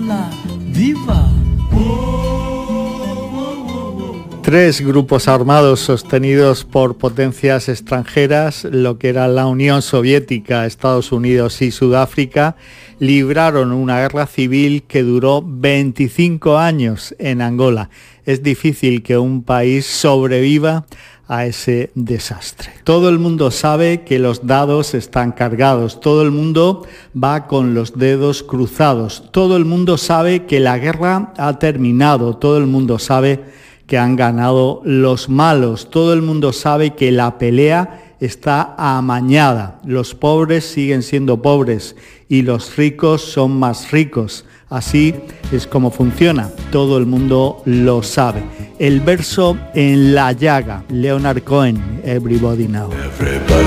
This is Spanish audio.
Angola, viva. 3 grupos armados sostenidos por potencias extranjeras, lo que era la Unión Soviética, Estados Unidos y Sudáfrica, libraron una guerra civil que duró 25 años en Angola. Es difícil que un país sobreviva a ese desastre. Todo el mundo sabe que los dados están cargados, todo el mundo va con los dedos cruzados, todo el mundo sabe que la guerra ha terminado, todo el mundo sabe que han ganado los malos, todo el mundo sabe que la pelea está amañada, los pobres siguen siendo pobres y los ricos son más ricos. Así es como funciona, todo el mundo lo sabe. El verso en la llaga, Leonard Cohen, Everybody Now.